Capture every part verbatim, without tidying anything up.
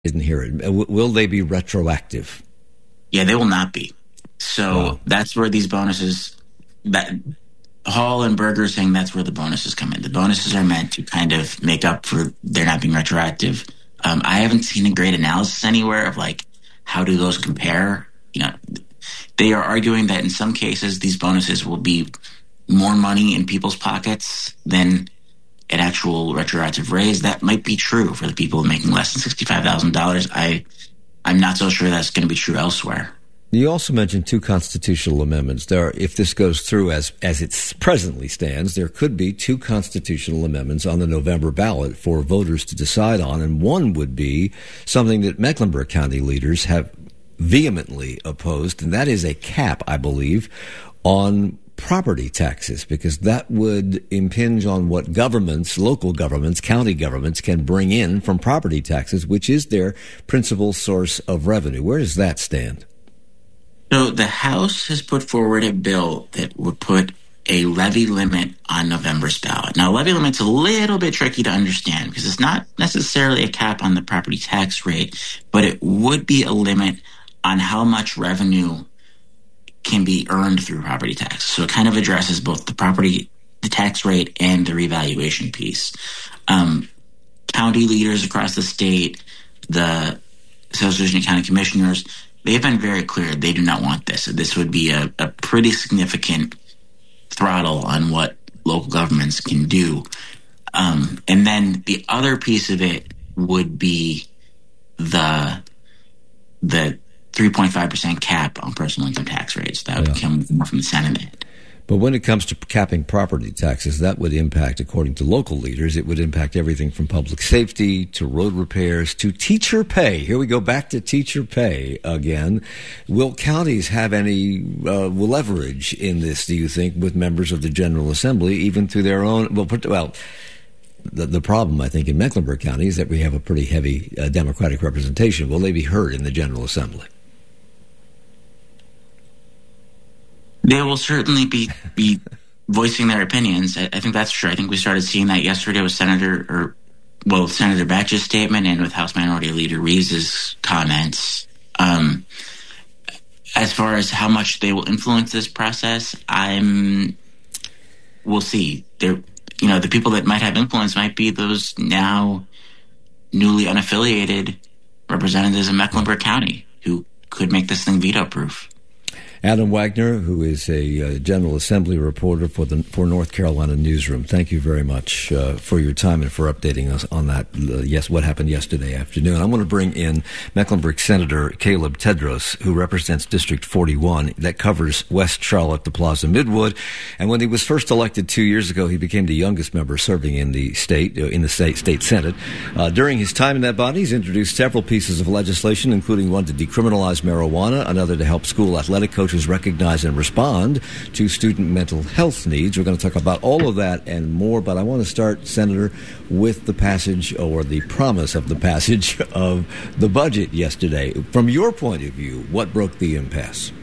Didn't hear it. W- will they be retroactive? Yeah, they will not be. So wow. That's where these bonuses, that Hall and Berger saying that's where the bonuses come in. The bonuses are meant to kind of make up for their not being retroactive. Um, I haven't seen a great analysis anywhere of like, how do those compare? You know, they are arguing that in some cases, these bonuses will be more money in people's pockets than an actual retroactive raise. That might be true for the people making less than sixty-five thousand dollars. I, I'm not so sure that's going to be true elsewhere. You also mentioned two constitutional amendments. There are, if this goes through as, as it presently stands, there could be two constitutional amendments on the November ballot for voters to decide on, and one would be something that Mecklenburg County leaders have vehemently opposed, and that is a cap, I believe, on property taxes, because that would impinge on what governments, local governments, county governments can bring in from property taxes, which is their principal source of revenue. Where does that stand? So the House has put forward a bill that would put a levy limit on November's ballot. Now, levy limit's a little bit tricky to understand because it's not necessarily a cap on the property tax rate, but it would be a limit on how much revenue can be earned through property tax. So it kind of addresses both the property, the tax rate, and the revaluation piece. Um, county leaders across the state, the Association of County Commissioners, they've been very clear they do not want this. This would be a, a pretty significant throttle on what local governments can do. Um, and then the other piece of it would be the the three point five percent cap on personal income tax rates. That would yeah. come more from the Senate. But when it comes to capping property taxes, that would impact, according to local leaders, it would impact everything from public safety to road repairs to teacher pay. Here we go back to teacher pay again. Will counties have any uh, leverage in this, do you think, with members of the General Assembly, even through their own, well, well the, the problem, I think, in Mecklenburg County is that we have a pretty heavy uh, Democratic representation. Will they be heard in the General Assembly? They will certainly be, be voicing their opinions. I, I think that's true. I think we started seeing that yesterday with Senator, or well, with Senator Batch's statement and with House Minority Leader Reese's comments. Um, as far as how much they will influence this process, I'm. We'll see. There, you know, the people that might have influence might be those now newly unaffiliated representatives in Mecklenburg County who could make this thing veto-proof. Adam Wagner, who is a uh, General Assembly reporter for the for North Carolina Newsroom. Thank you very much uh, for your time and for updating us on that. Uh, yes, what happened yesterday afternoon. I want to bring in Mecklenburg Senator Caleb Tedros, who represents District forty-one, that covers West Charlotte, the Plaza Midwood. And when he was first elected two years ago, he became the youngest member serving in the state uh, in the state state Senate. Uh, during his time in that body, he's introduced several pieces of legislation, including one to decriminalize marijuana, another to help school athletic coaches recognize and respond to student mental health needs. We're going to talk about all of that and more, but I want to start, Senator, with the passage or the promise of the passage of the budget yesterday. From your point of view, what broke the impasse?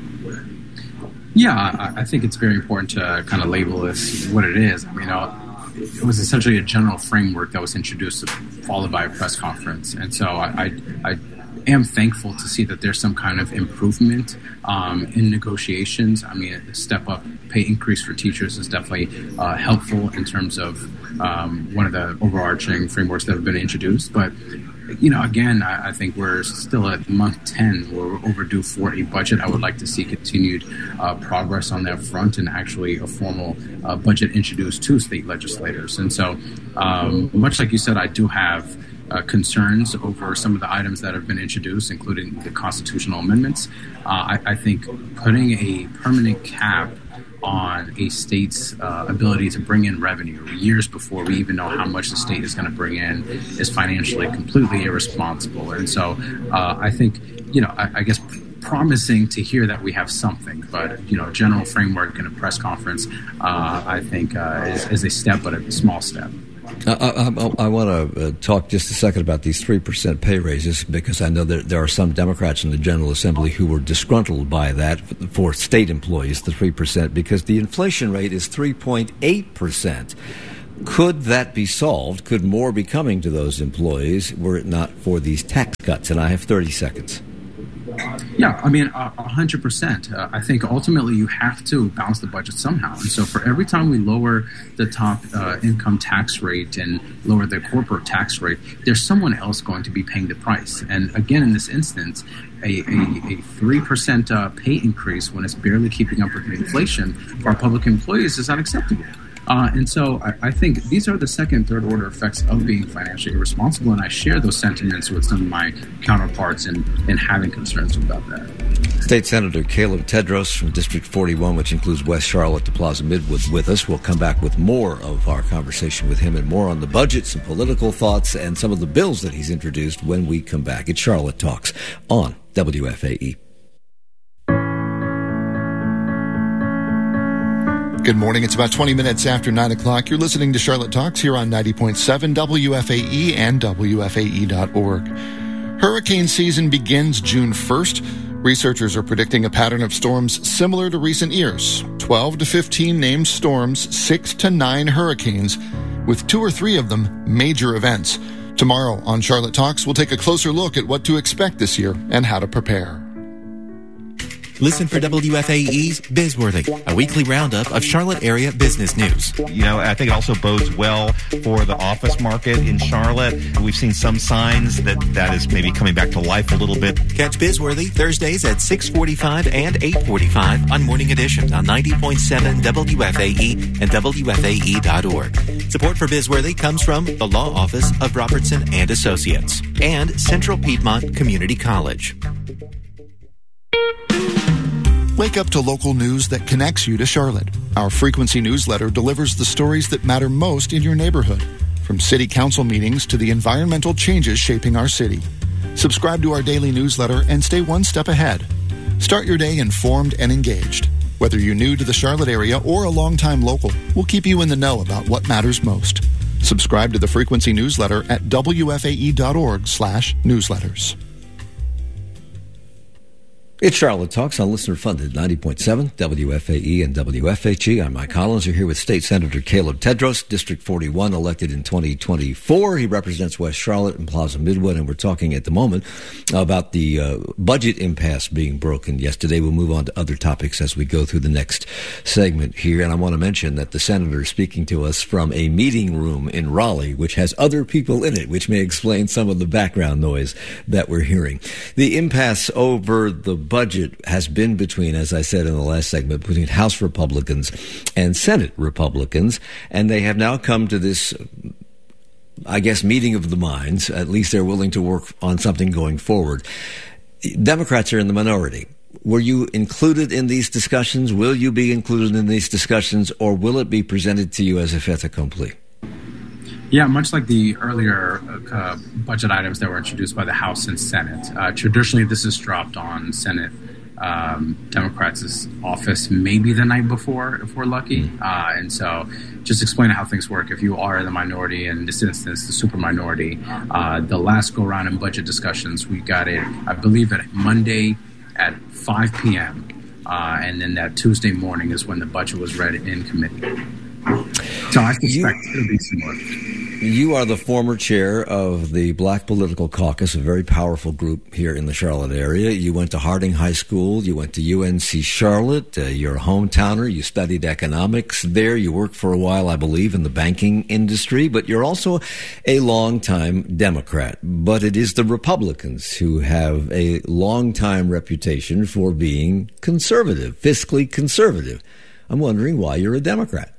Yeah, I, I think it's very important to kind of label this what it is. I mean, uh, it was essentially a general framework that was introduced, followed by a press conference. And so I, I, I am thankful to see that there's some kind of improvement um, in negotiations. I mean, a step-up pay increase for teachers is definitely uh, helpful in terms of um, one of the overarching frameworks that have been introduced. But, you know, again, I, I think we're still at month ten. We're overdue for a budget. I would like to see continued uh, progress on that front and actually a formal uh, budget introduced to state legislators. And so, um, much like you said, I do have Uh, concerns over some of the items that have been introduced, including the constitutional amendments. Uh, I, I think putting a permanent cap on a state's uh, ability to bring in revenue years before we even know how much the state is going to bring in is financially completely irresponsible. And so uh, I think, you know, I, I guess promising to hear that we have something, but, you know, general framework in a press conference, uh, I think uh, is, is a step, but a small step. I, I, I want to uh, talk just a second about these three percent pay raises, because I know that there are some Democrats in the General Assembly who were disgruntled by that for state employees, the three percent, because the inflation rate is three point eight percent. Could that be solved? Could more be coming to those employees were it not for these tax cuts? And I have thirty seconds. Yeah, I mean, a hundred percent. I think ultimately you have to balance the budget somehow. And so for every time we lower the top uh, income tax rate and lower the corporate tax rate, there's someone else going to be paying the price. And again, in this instance, a, a, a three percent uh, pay increase when it's barely keeping up with inflation for our public employees is unacceptable. Uh, and so I, I think these are the second, third order effects of being financially irresponsible, and I share those sentiments with some of my counterparts in, in having concerns about that. State Senator Caleb Tedros from District forty-one, which includes West Charlotte to Plaza Midwood, with us. We'll come back with more of our conversation with him and more on the budget, some political thoughts, and some of the bills that he's introduced when we come back. It's Charlotte Talks on W F A E. Good morning. It's about twenty minutes after nine o'clock. You're listening to Charlotte Talks here on ninety point seven W F A E and W F A E dot org. Hurricane season begins June first. Researchers are predicting a pattern of storms similar to recent years. twelve to fifteen named storms, six to nine hurricanes, with two or three of them major events. Tomorrow on Charlotte Talks, we'll take a closer look at what to expect this year and how to prepare. Listen for W F A E's Bizworthy, a weekly roundup of Charlotte area business news. You know, I think it also bodes well for the office market in Charlotte. We've seen some signs that that is maybe coming back to life a little bit. Catch Bizworthy Thursdays at six forty-five and eight forty-five on Morning Edition on ninety point seven W F A E and W F A E dot org. Support for Bizworthy comes from the Law Office of Robertson and Associates and Central Piedmont Community College. Wake up to local news that connects you to Charlotte. Our Frequency newsletter delivers the stories that matter most in your neighborhood, from city council meetings to the environmental changes shaping our city. Subscribe to our daily newsletter and stay one step ahead. Start your day informed and engaged. Whether you're new to the Charlotte area or a longtime local, we'll keep you in the know about what matters most. Subscribe to the Frequency newsletter at W F A E dot org slash newsletters. It's Charlotte Talks on listener-funded ninety point seven W F A E and W F H E. I'm Mike Collins. You're here with State Senator Caleb Tedros, District forty-one, elected in twenty twenty-four. He represents West Charlotte and Plaza Midwood, and we're talking at the moment about the uh, budget impasse being broken yesterday. We'll move on to other topics as we go through the next segment here. And I want to mention that the senator is speaking to us from a meeting room in Raleigh, which has other people in it, which may explain some of the background noise that we're hearing. The impasse over the budget has been between, as I said in the last segment, between House Republicans and Senate Republicans, and they have now come to this, I guess, meeting of the minds. At least they're willing to work on something going forward. Democrats are in the minority. Were you included in these discussions? Will you be included in these discussions, or will it be presented to you as a fait accompli? Yeah, much like the earlier uh, budget items that were introduced by the House and Senate, uh, traditionally this is dropped on Senate um, Democrats' office maybe the night before, if we're lucky. Uh, and so just explain how things work. If you are the minority, in this instance, the super minority, uh, the last go-around in budget discussions, we got it, I believe, at Monday at five p.m., uh, and then that Tuesday morning is when the budget was read in committee. So I suspect you, it'll be similar. You are the former chair of the Black Political Caucus, a very powerful group here in the Charlotte area. You went to Harding High School. You went to U N C Charlotte. Uh, you're a hometowner. You studied economics there. You worked for a while, I believe, in the banking industry. But you're also a longtime Democrat. But it is the Republicans who have a long-time reputation for being conservative, fiscally conservative. I'm wondering why you're a Democrat.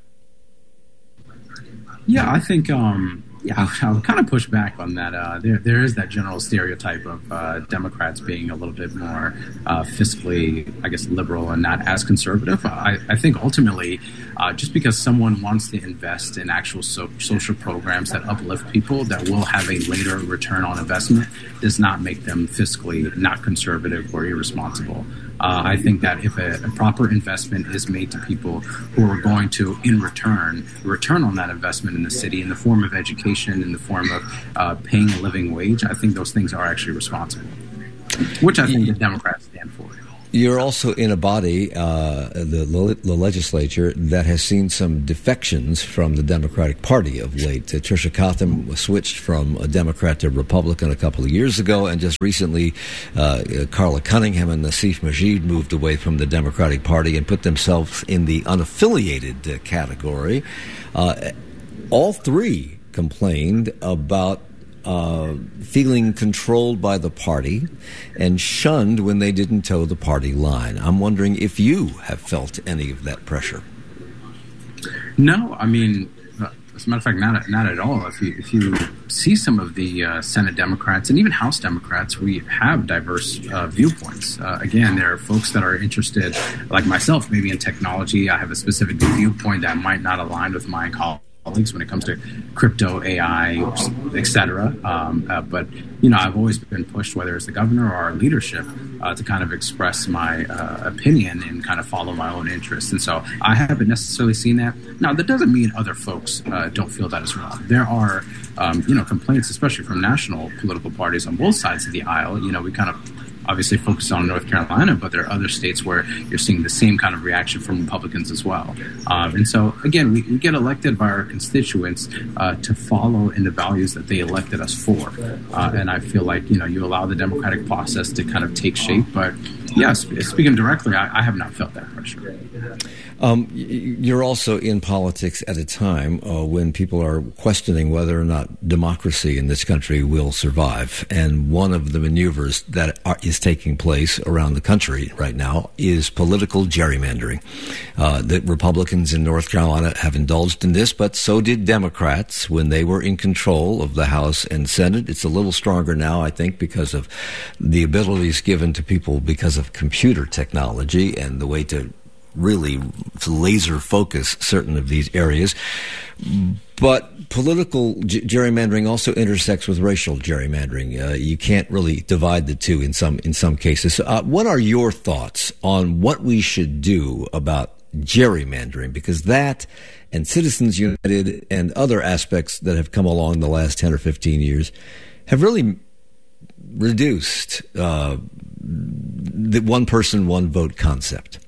Yeah, I think um, yeah, I'll, I'll kind of push back on that. Uh, there, there is that general stereotype of uh, Democrats being a little bit more uh, fiscally, I guess, liberal and not as conservative. I, I think ultimately, uh, just because someone wants to invest in actual so- social programs that uplift people that will have a later return on investment does not make them fiscally not conservative or irresponsible. Uh, I think that if a, a proper investment is made to people who are going to, in return, return on that investment in the city in the form of education, in the form of uh, paying a living wage, I think those things are actually responsible, which I think the Democrats stand for. You're also in a body, uh, the, the legislature, that has seen some defections from the Democratic Party of late. Uh, Tricia Cotham was switched from a Democrat to Republican a couple of years ago, and just recently uh, Carla Cunningham and Nassif Majid moved away from the Democratic Party and put themselves in the unaffiliated uh, category. Uh, all three complained about Uh, feeling controlled by the party and shunned when they didn't toe the party line. I'm wondering if you have felt any of that pressure. No, I mean, as a matter of fact, not not at all. If you if you see some of the uh, Senate Democrats and even House Democrats, we have diverse uh, viewpoints. Uh, again, there are folks that are interested, like myself, maybe in technology. I have a specific viewpoint that might not align with my colleagues when it comes to crypto, A I, et cetera. Um, uh, but, you know, I've always been pushed, whether it's the governor or our leadership, uh, to kind of express my uh, opinion and kind of follow my own interests. And so I haven't necessarily seen that. Now, that doesn't mean other folks uh, don't feel that as well. There are, um, you know, complaints, especially from national political parties on both sides of the aisle. You know, we kind of obviously focus on North Carolina, but there are other states where you're seeing the same kind of reaction from Republicans as well. Um, and so, again, we, we get elected by our constituents uh, to follow in the values that they elected us for. Uh, and I feel like, you know, you allow the democratic process to kind of take shape. But, yes, speaking directly, I, I have not felt that pressure. Um, you're also in politics at a time uh, when people are questioning whether or not democracy in this country will survive. And one of the maneuvers that are, is taking place around the country right now is political gerrymandering. Uh, the Republicans in North Carolina have indulged in this, but so did Democrats when they were in control of the House and Senate. It's a little stronger now, I think, because of the abilities given to people because of computer technology and the way to really laser focus certain of these areas. But political g- gerrymandering also intersects with racial gerrymandering. Uh, you can't really divide the two in some in some cases. Uh, what are your thoughts on what we should do about gerrymandering? Because that and Citizens United and other aspects that have come along the last ten or fifteen years have really reduced uh, the one person, one vote concept.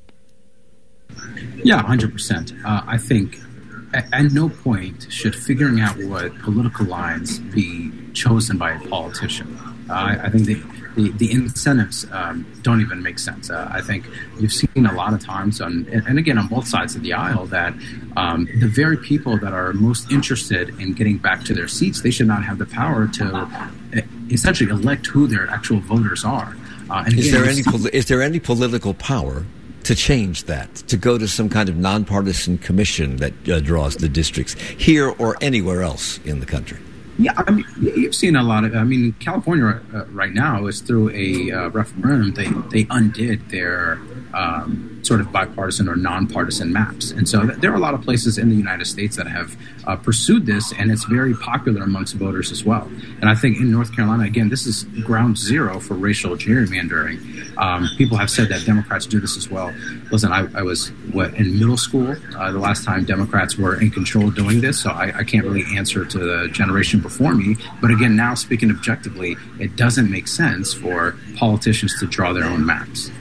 Yeah, one hundred percent. Uh, I think at, at no point should figuring out what political lines be chosen by a politician. Uh, I, I think the, the, the incentives um, don't even make sense. Uh, I think you've seen a lot of times, on, and, and again, on both sides of the aisle, that um, the very people that are most interested in getting back to their seats, they should not have the power to uh, essentially elect who their actual voters are. Uh, and is, again, there any, poli- is there any political power to change that, to go to some kind of nonpartisan commission that uh, draws the districts here or anywhere else in the country? Yeah, I mean, you've seen a lot of, I mean, California uh, right now is through a uh, referendum. They, they undid their um, sort of bipartisan or nonpartisan maps. And so th- there are a lot of places in the United States that have uh, pursued this, and it's very popular amongst voters as well. And I think in North Carolina, again, this is ground zero for racial gerrymandering. Um, people have said that Democrats do this as well. Listen, I, I was what in middle school uh, the last time Democrats were in control doing this, so I, I can't really answer to the generation before me. But again, now speaking objectively, it doesn't make sense for politicians to draw their own maps.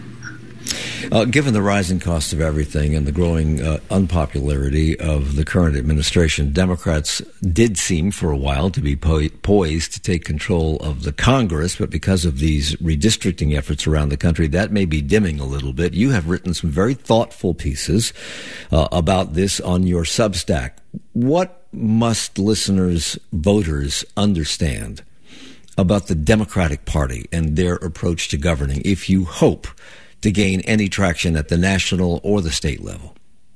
Uh, given the rising cost of everything and the growing uh, unpopularity of the current administration, Democrats did seem for a while to be po- poised to take control of the Congress, but because of these redistricting efforts around the country, that may be dimming a little bit. You have written some very thoughtful pieces uh, about this on your Substack. What must listeners, voters, understand about the Democratic Party and their approach to governing if you hope to gain any traction at the national or the state level?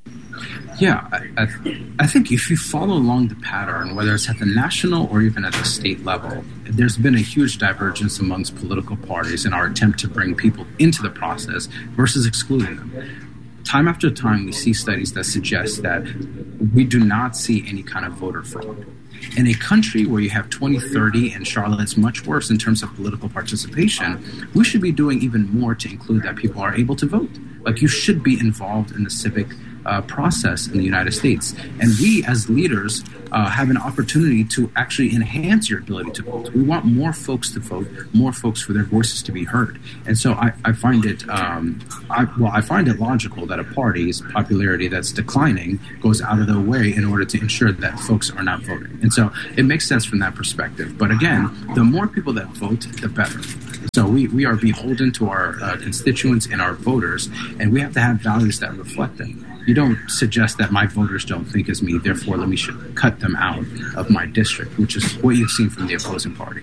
Yeah, I, I, I think if you follow along the pattern, whether it's at the national or even at the state level, there's been a huge divergence amongst political parties in our attempt to bring people into the process versus excluding them. Time after time, we see studies that suggest that we do not see any kind of voter fraud. In a country where you have twenty thirty and Charlotte's much worse in terms of political participation, we should be doing even more to include that people are able to vote. Like, you should be involved in the civic uh, process in the United States. And we, as leaders, uh, have an opportunity to actually enhance your ability to vote. We want more folks to vote, more folks for their voices to be heard. And so I, I find it, um, I, well, I find it logical that a party's popularity that's declining goes out of their way in order to ensure that folks are not voting. And so it makes sense from that perspective. But again, the more people that vote, the better. So we, we are beholden to our uh, constituents and our voters, and we have to have values that reflect them. You don't suggest that my voters don't think as me, therefore let me should cut them out of my district, which is what you've seen from the opposing party.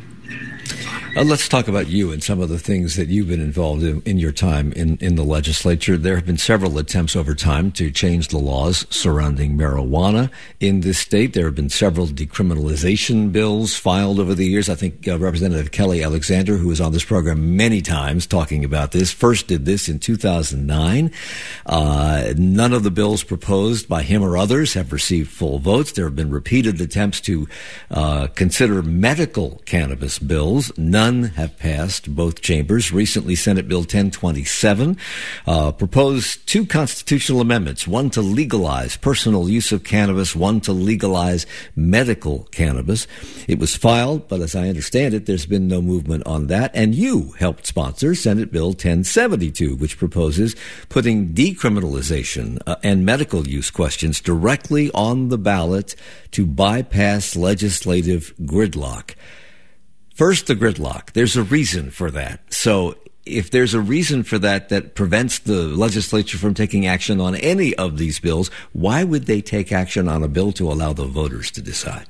Uh, let's talk about you and some of the things that you've been involved in in your time in, in the legislature. There have been several attempts over time to change the laws surrounding marijuana in this state. There have been several decriminalization bills filed over the years. I think uh, Representative Kelly Alexander, who was on this program many times talking about this, first did this in two thousand nine. Uh, none of the bills proposed by him or others have received full votes. There have been repeated attempts to uh, consider medical cannabis bills. None have passed both chambers. Recently, Senate Bill ten twenty-seven uh, proposed two constitutional amendments, one to legalize personal use of cannabis, one to legalize medical cannabis. It was filed, but as I understand it, there's been no movement on that. And you helped sponsor Senate Bill ten seventy-two, which proposes putting decriminalization uh, and medical use questions directly on the ballot to bypass legislative gridlock. First, the gridlock. There's a reason for that. So if there's a reason for that that prevents the legislature from taking action on any of these bills, why would they take action on a bill to allow the voters to decide?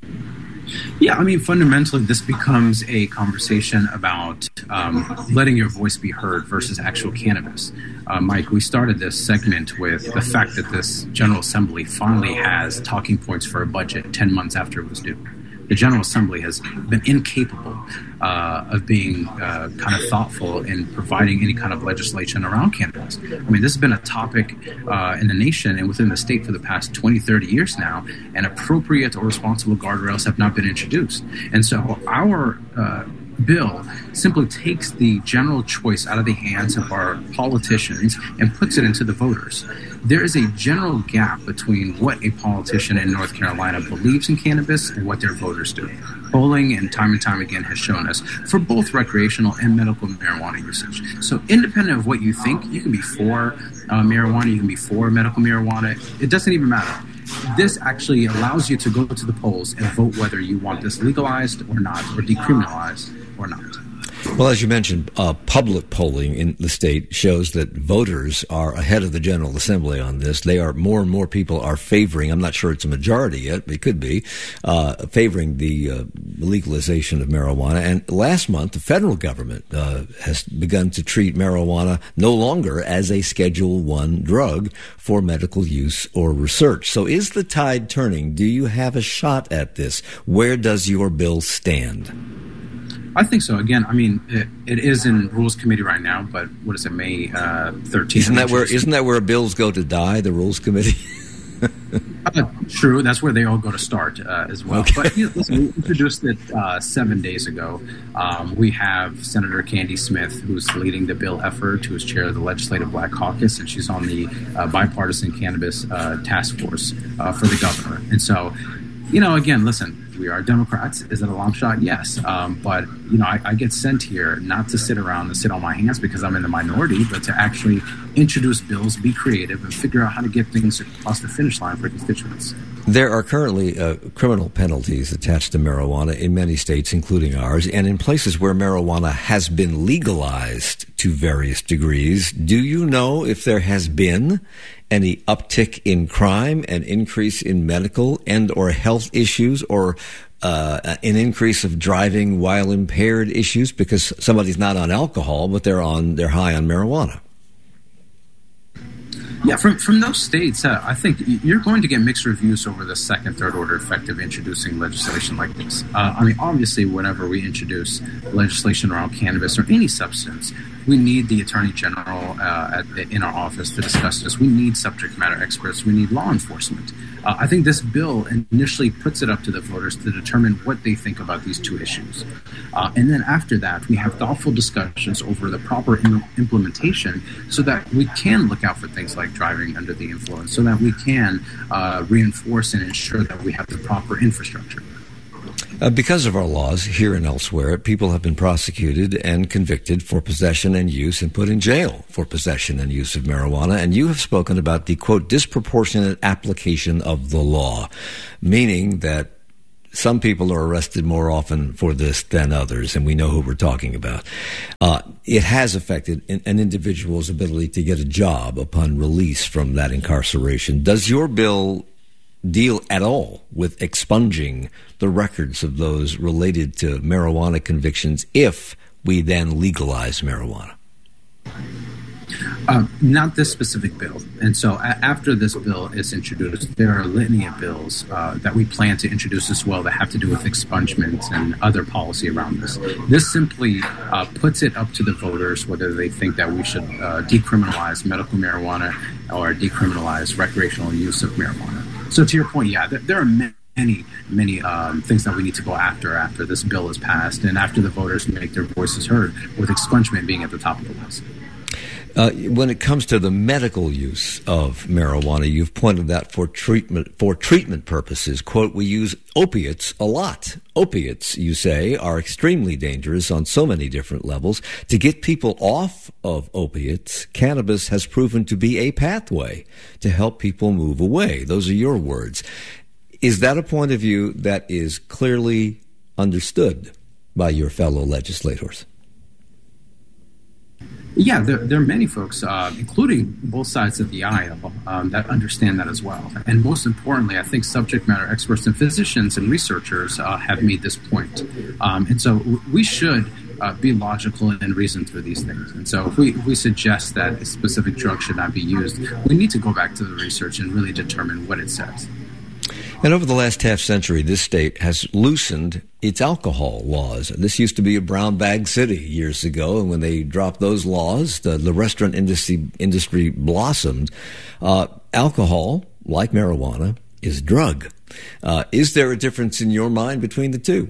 Yeah, I mean, fundamentally, this becomes a conversation about um, letting your voice be heard versus actual cannabis. Uh, Mike, we started this segment with the fact that this General Assembly finally has talking points for a budget ten months after it was due. The General Assembly has been incapable uh, of being uh, kind of thoughtful in providing any kind of legislation around cannabis. I mean, this has been a topic uh, in the nation and within the state for the past twenty, thirty years now, and appropriate or responsible guardrails have not been introduced. And so our uh, bill simply takes the general choice out of the hands of our politicians and puts it into the voters. There is a general gap between what a politician in North Carolina believes in cannabis and what their voters do. Polling and time and time again has shown us for both recreational and medical marijuana usage. So independent of what you think, you can be for uh, marijuana, you can be for medical marijuana. It doesn't even matter. This actually allows you to go to the polls and vote whether you want this legalized or not, or decriminalized or not. Well, as you mentioned, uh, public polling in the state shows that voters are ahead of the General Assembly on this. They are more and more people are favoring. I'm not sure it's a majority yet, but it could be uh, favoring the uh, legalization of marijuana. And last month, the federal government uh, has begun to treat marijuana no longer as a Schedule One drug for medical use or research. So, is the tide turning? Do you have a shot at this? Where does your bill stand? I think so. Again, I mean, it, it is in Rules Committee right now, but what is it, May uh, thirteenth? Isn't that where isn't that where bills go to die? The Rules Committee. uh, true, that's where they all go to start uh, as well. Okay. But you know, listen, we introduced it uh, seven days ago. Um, we have Senator Candy Smith, who's leading the bill effort, who is chair of the Legislative Black Caucus, and she's on the uh, bipartisan cannabis uh, task force uh, for the governor. And so, you know, again, listen. We are Democrats. Is it a long shot? Yes. Um, but, you know, I, I get sent here not to sit around and sit on my hands because I'm in the minority, but to actually introduce bills, be creative, and figure out how to get things across the finish line for constituents. There are currently uh, criminal penalties attached to marijuana in many states, including ours, and in places where marijuana has been legalized to various degrees. Do you know if there has been any uptick in crime, an increase in medical and or health issues, or uh, an increase of driving while impaired issues because somebody's not on alcohol, but they're on they're high on marijuana? Yeah, from from those states, uh, I think you're going to get mixed reviews over the second, third order effect of introducing legislation like this. Uh, I mean, obviously, whenever we introduce legislation around cannabis or any substance, we need the Attorney General uh, at, in our office to discuss this. We need subject matter experts. We need law enforcement. Uh, I think this bill initially puts it up to the voters to determine what they think about these two issues. Uh, and then after that, we have thoughtful discussions over the proper im- implementation so that we can look out for things like driving under the influence, so that we can uh, reinforce and ensure that we have the proper infrastructure. Uh, because of our laws here and elsewhere, people have been prosecuted and convicted for possession and use and put in jail for possession and use of marijuana. And you have spoken about the, quote, disproportionate application of the law, meaning that some people are arrested more often for this than others, and we know who we're talking about. Uh, it has affected an individual's ability to get a job upon release from that incarceration. Does your bill deal at all with expunging the records of those related to marijuana convictions if we then legalize marijuana? Uh, not this specific bill. And so a- after this bill is introduced, there are a litany of bills uh, that we plan to introduce as well that have to do with expungement and other policy around this. This simply uh, puts it up to the voters whether they think that we should uh, decriminalize medical marijuana or decriminalize recreational use of marijuana. So to your point, yeah, there, there are many Many, many um, things that we need to go after after this bill is passed and after the voters make their voices heard, with expungement being at the top of the list. Uh, when it comes to the medical use of marijuana, you've pointed that for treatment for treatment purposes. Quote, we use opiates a lot. Opiates, you say, are extremely dangerous on so many different levels. To get people off of opiates, cannabis has proven to be a pathway to help people move away. Those are your words. Is that a point of view that is clearly understood by your fellow legislators? Yeah, there, there are many folks, uh, including both sides of the aisle, um, that understand that as well. And most importantly, I think subject matter experts and physicians and researchers uh, have made this point. Um, and so we should uh, be logical and reason through these things. And so if we, if we suggest that a specific drug should not be used, we need to go back to the research and really determine what it says. And over the last half century, this state has loosened its alcohol laws. This used to be a brown bag city years ago, and when they dropped those laws, the, the restaurant industry, industry blossomed. Uh, alcohol, like marijuana, is a drug. Uh, is there a difference in your mind between the two?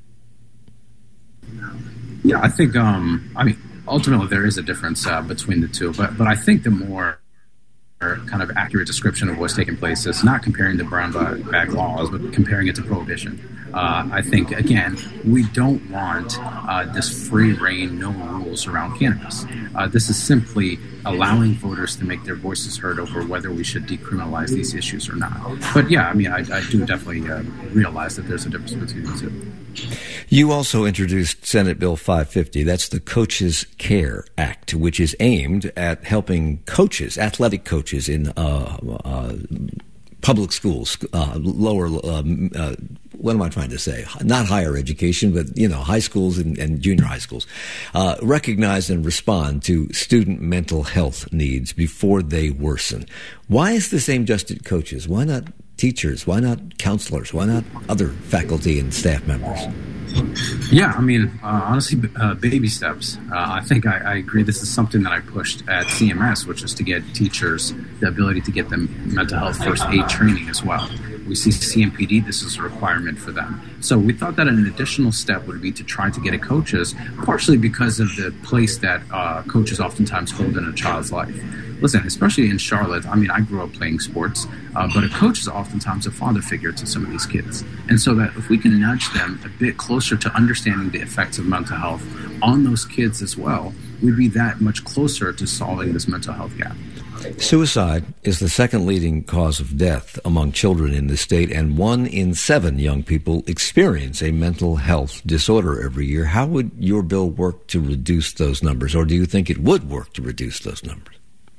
Yeah, I think, um, I mean, ultimately there is a difference uh, between the two, but but I think the more kind of accurate description of what's taking place is not comparing the brown bag laws, but comparing it to prohibition. Uh, I think, again, we don't want uh, this free reign, no rules around cannabis. Uh, this is simply allowing voters to make their voices heard over whether we should decriminalize these issues or not. But yeah, I mean, I, I do definitely uh, realize that there's a difference between the two. You also introduced Senate Bill five fifty. That's the Coaches Care Act, which is aimed at helping coaches, athletic coaches in uh, uh, public schools, uh, lower, uh, uh, what am I trying to say? Not higher education, but, you know, high schools and, and junior high schools, uh, recognize and respond to student mental health needs before they worsen. Why is this aimed just at coaches? Why not teachers? Why not counselors? Why not other faculty and staff members? Yeah, I mean, uh, honestly, uh, baby steps. Uh, I think I, I agree. This is something that I pushed at C M S, which is to get teachers the ability to get them mental health first aid training as well. We see C M P D, this is a requirement for them. So we thought that an additional step would be to try to get at coaches, partially because of the place that uh, coaches oftentimes hold in a child's life. Listen, especially in Charlotte, I mean, I grew up playing sports, uh, but a coach is oftentimes a father figure to some of these kids. And so that if we can nudge them a bit closer to understanding the effects of mental health on those kids as well, we'd be that much closer to solving this mental health gap. Suicide is the second leading cause of death among children in the state, and one in seven young people experience a mental health disorder every year. How would your bill work to reduce those numbers, or do you think it would work to reduce those numbers?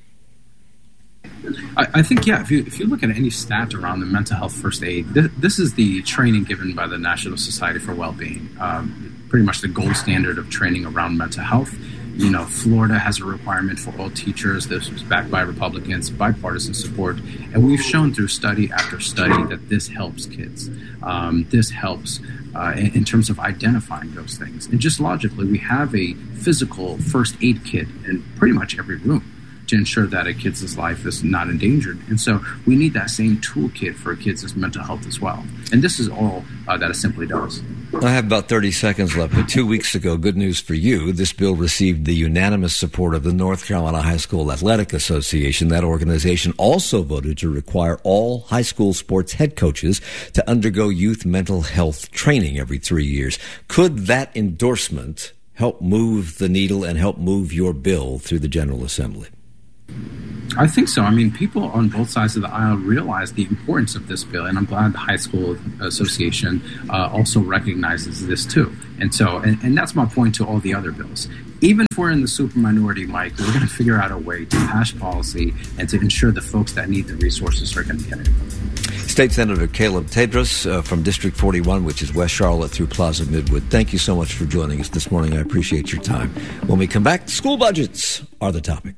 I, I think, yeah, if you if you look at any stat around the mental health first aid, th- this is the training given by the National Society for Wellbeing, um, pretty much the gold standard of training around mental health. You know, Florida has a requirement for all teachers. This was backed by Republicans, bipartisan support. And we've shown through study after study that this helps kids. Um, this helps uh, in, in terms of identifying those things. And just logically, we have a physical first aid kit in pretty much every room to ensure that a kid's life is not endangered. And so we need that same toolkit for kids' mental health as well. And this is all uh, that Assembly does. I have about thirty seconds left, but two weeks ago, good news for you, this bill received the unanimous support of the North Carolina High School Athletic Association. That organization also voted to require all high school sports head coaches to undergo youth mental health training every three years. Could that endorsement help move the needle and help move your bill through the General Assembly? I think so. I mean, people on both sides of the aisle realize the importance of this bill, and I'm glad the High School Association uh, also recognizes this too. And so, and, and that's my point to all the other bills. Even if we're in the super minority, Mike, we're going to figure out a way to pass policy and to ensure the folks that need the resources are going to get it. State Senator Caleb Tedros uh, from District forty-one, which is West Charlotte through Plaza Midwood. Thank you so much for joining us this morning. I appreciate your time. When we come back, school budgets are the topic.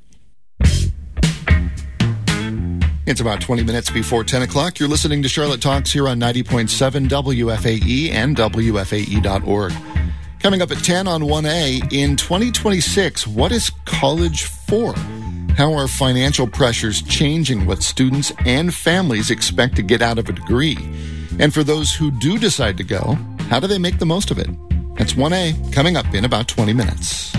It's about twenty minutes before ten o'clock. You're listening to Charlotte Talks here on ninety point seven W F A E and W F A E dot org. Coming up at ten on one A, in twenty twenty-six, what is college for? How are financial pressures changing what students and families expect to get out of a degree? And for those who do decide to go, how do they make the most of it? That's one A, coming up in about twenty minutes.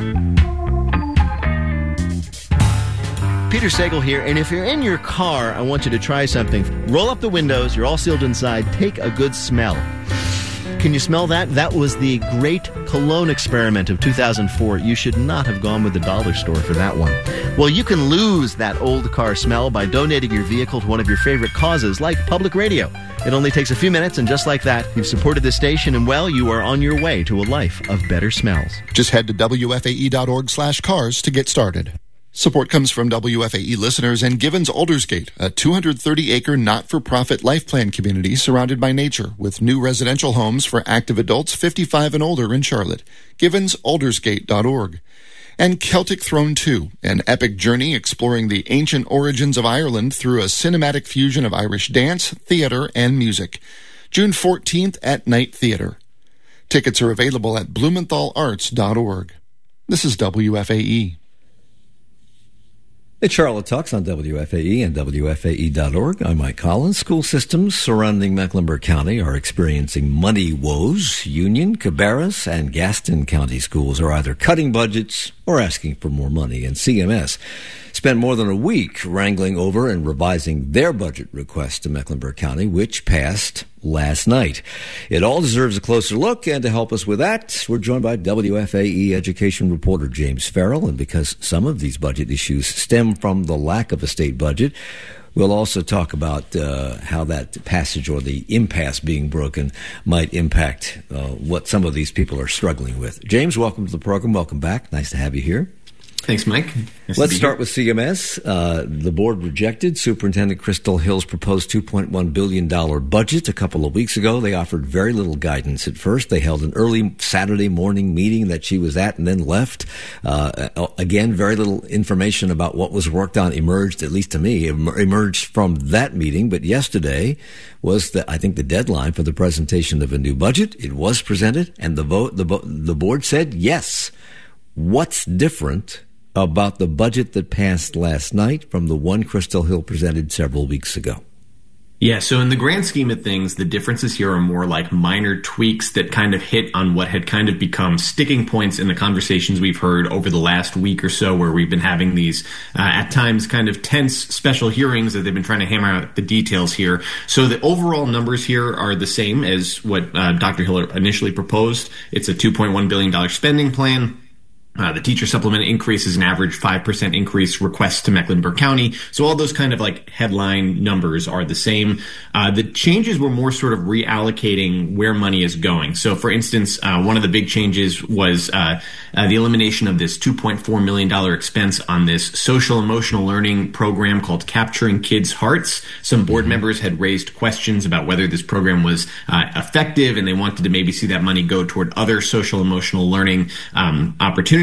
Peter Sagal here, and if you're in your car, I want you to try something. Roll up the windows, you're all sealed inside, take a good smell. Can you smell that? That was the great cologne experiment of two thousand four. You should not have gone with the dollar store for that one. Well, you can lose that old car smell by donating your vehicle to one of your favorite causes, like public radio. It only takes a few minutes, and just like that, you've supported this station, and well, you are on your way to a life of better smells. Just head to W F A E dot org slash cars to get started. Support comes from W F A E listeners and Givens Aldersgate, a two hundred thirty acre not-for-profit life plan community surrounded by nature with new residential homes for active adults fifty-five and older in Charlotte. Givens Aldersgate dot org. And Celtic Throne two, an epic journey exploring the ancient origins of Ireland through a cinematic fusion of Irish dance, theater, and music. June fourteenth at Night Theater. Tickets are available at blumenthal arts dot org. This is W F A E. It's Charlotte Talks on W F A E and W F A E dot org. I'm Mike Collins. School systems surrounding Mecklenburg County are experiencing money woes. Union, Cabarrus, and Gaston County schools are either cutting budgets or asking for more money. And C M S spent more than a week wrangling over and revising their budget request to Mecklenburg County, which passed last night. It all deserves a closer look, and to help us with that, we're joined by W F A E education reporter James Farrell. And because some of these budget issues stem from the lack of a state budget, we'll also talk about uh, how that passage or the impasse being broken might impact uh, what some of these people are struggling with. James, welcome to the program. Welcome back. Nice to have you here. Thanks, Mike. Nice Let's start with C M S. Uh, the board rejected Superintendent Crystal Hill's proposed two point one billion dollars budget a couple of weeks ago. They offered very little guidance at first. They held an early Saturday morning meeting that she was at and then left. Uh, again, very little information about what was worked on emerged, at least to me, emerged from that meeting. But yesterday was, the, I think, the deadline for the presentation of a new budget. It was presented, and the vote, the, the board said yes. What's different about the budget that passed last night from the one Crystal Hill presented several weeks ago? Yeah, so in the grand scheme of things, the differences here are more like minor tweaks that kind of hit on what had kind of become sticking points in the conversations we've heard over the last week or so, where we've been having these, uh, at times, kind of tense special hearings that they've been trying to hammer out the details here. So the overall numbers here are the same as what uh, Doctor Hill initially proposed. It's a two point one billion dollars spending plan. Uh, the teacher supplement increase is an average five percent increase request to Mecklenburg County. So all those kind of like headline numbers are the same. Uh, the changes were more sort of reallocating where money is going. So for instance, uh, one of the big changes was uh, uh, the elimination of this two point four million dollars expense on this social emotional learning program called Capturing Kids' Hearts. Some board members had raised questions about whether this program was uh, effective, and they wanted to maybe see that money go toward other social emotional learning um, opportunities.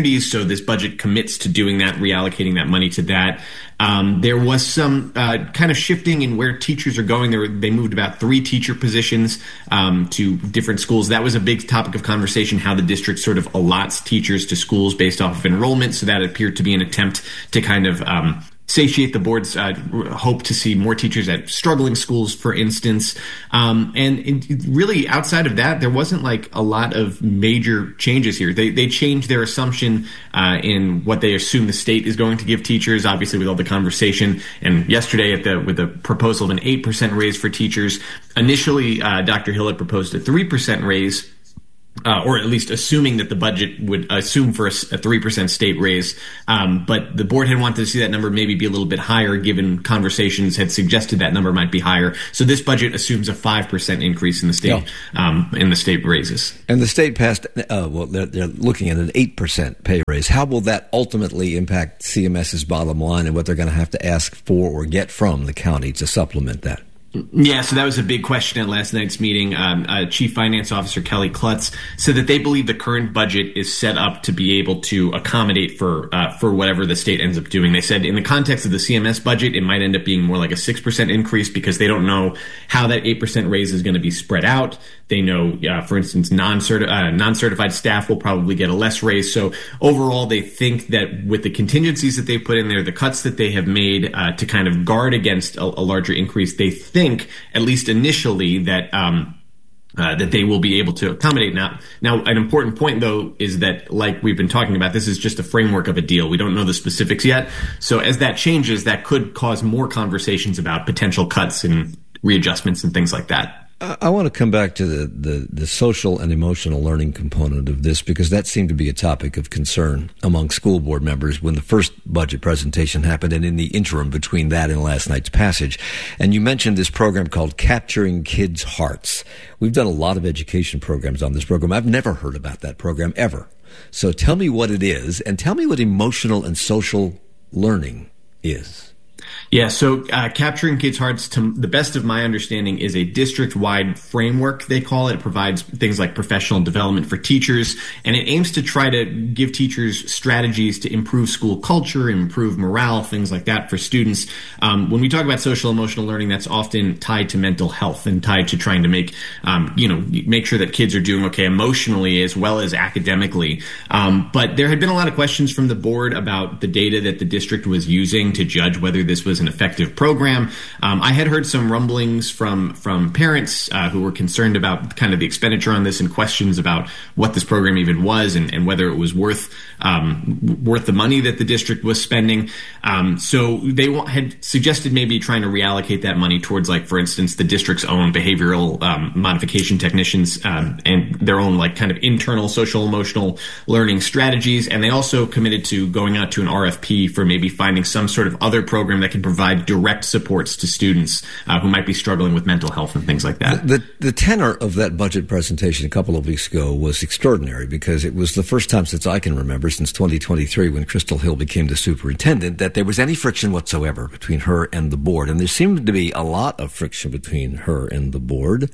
opportunities. So this budget commits to doing that, reallocating that money to that. Um, there was some uh, kind of shifting in where teachers are going. There were, they moved about three teacher positions um, to different schools. That was a big topic of conversation, how the district sort of allots teachers to schools based off of enrollment. So that appeared to be an attempt to kind of um, satiate the board's uh, hope to see more teachers at struggling schools, for instance. Um, and it, really, outside of that, there wasn't like a lot of major changes here. They they changed their assumption uh, in what they assume the state is going to give teachers, obviously with all the conversation. And yesterday, at the with the proposal of an eight percent raise for teachers, initially uh, Doctor Hill had proposed a three percent raise. Uh, or at least assuming that the budget would assume for a, a three percent state raise. Um, but the board had wanted to see that number maybe be a little bit higher, given conversations had suggested that number might be higher. So this budget assumes a five percent increase in the state, yeah. um, in the state raises. And the state passed, uh, well, they're, they're looking at an eight percent pay raise. How will that ultimately impact C M S's bottom line and what they're going to have to ask for or get from the county to supplement that? Yeah, so that was a big question at last night's meeting. Um, uh, Chief Finance Officer Kelly Klutz said that they believe the current budget is set up to be able to accommodate for uh, for whatever the state ends up doing. They said in the context of the C M S budget, it might end up being more like a six percent increase because they don't know how that eight percent raise is going to be spread out. They know, uh, for instance, non-certi- uh, non-certified staff will probably get a less raise. So overall, they think that with the contingencies that they put in there, the cuts that they have made uh, to kind of guard against a, a larger increase, they think, at least initially, that um, uh, that they will be able to accommodate. Now, now, an important point, though, is that, like we've been talking about, this is just a framework of a deal. We don't know the specifics yet. So as that changes, that could cause more conversations about potential cuts and readjustments and things like that. I want to come back to the, the, the social and emotional learning component of this, because that seemed to be a topic of concern among school board members when the first budget presentation happened and in the interim between that and last night's passage. And you mentioned this program called Capturing Kids' Hearts. We've done a lot of education programs on this program. I've never heard about that program ever. So tell me what it is, and tell me what emotional and social learning is. Yeah, so uh, Capturing Kids' Hearts, to the best of my understanding, is a district-wide framework, they call it. It provides things like professional development for teachers, and it aims to try to give teachers strategies to improve school culture, improve morale, things like that for students. Um, when we talk about social emotional learning, that's often tied to mental health and tied to trying to make, um, you know, make sure that kids are doing okay emotionally as well as academically. Um, but there had been a lot of questions from the board about the data that the district was using to judge whether this was an effective program. Um, I had heard some rumblings from from parents uh, who were concerned about kind of the expenditure on this and questions about what this program even was and, and whether it was worth um, worth the money that the district was spending. Um, so they w- had suggested maybe trying to reallocate that money towards, like, for instance, the district's own behavioral um, modification technicians um, and their own, like, kind of internal social emotional learning strategies. And they also committed to going out to an R F P for maybe finding some sort of other program that can provide direct supports to students uh, who might be struggling with mental health and things like that. The, the, the tenor of that budget presentation a couple of weeks ago was extraordinary, because it was the first time since I can remember, since twenty twenty-three, when Crystal Hill became the superintendent, that there was any friction whatsoever between her and the board. And there seemed to be a lot of friction between her and the board.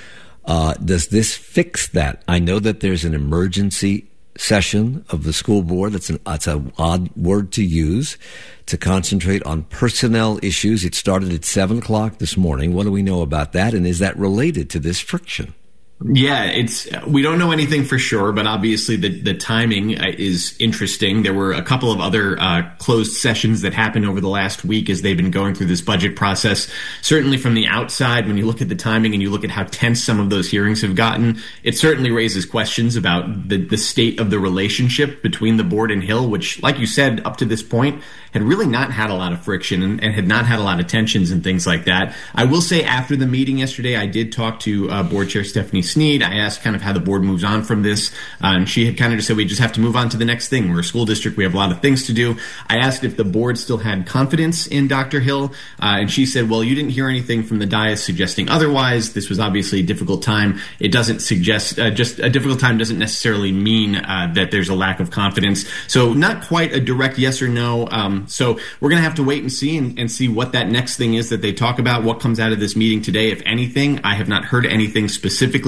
Uh, does this fix that? I know that there's an emergency session of the school board. That's an that's an odd word to use, to concentrate on personnel issues. It started at seven o'clock this morning. What do we know about that? And is that related to this friction? Yeah, it's we don't know anything for sure, but obviously the the timing is interesting. There were a couple of other uh, closed sessions that happened over the last week as they've been going through this budget process. Certainly from the outside, when you look at the timing and you look at how tense some of those hearings have gotten, it certainly raises questions about the, the state of the relationship between the board and Hill, which, like you said, up to this point, had really not had a lot of friction and, and had not had a lot of tensions and things like that. I will say after the meeting yesterday, I did talk to uh, Board Chair Stephanie Sneed. I asked kind of how the board moves on from this. Uh, and she had kind of just said, we just have to move on to the next thing. We're a school district. We have a lot of things to do. I asked if the board still had confidence in Doctor Hill. Uh, and she said, well, you didn't hear anything from the dais suggesting otherwise. This was obviously a difficult time. It doesn't suggest, uh, just a difficult time doesn't necessarily mean uh, that there's a lack of confidence. So not quite a direct yes or no. Um, so we're going to have to wait and see and, and see what that next thing is that they talk about, what comes out of this meeting today, if anything. I have not heard anything specifically